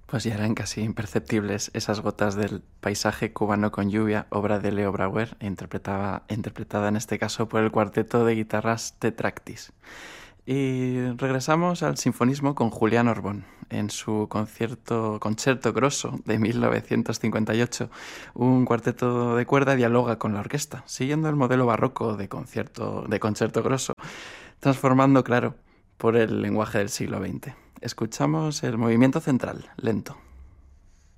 Pues ya eran casi imperceptibles esas gotas del paisaje cubano con lluvia, obra de Leo Brauer, interpretada en este caso por el cuarteto de guitarras Tetractis. Y regresamos al sinfonismo con Julián Orbón. En su Concerto Grosso de 1958, un cuarteto de cuerda dialoga con la orquesta, siguiendo el modelo barroco de concierto grosso, transformando, claro, por el lenguaje del siglo XX. Escuchamos el movimiento central, lento.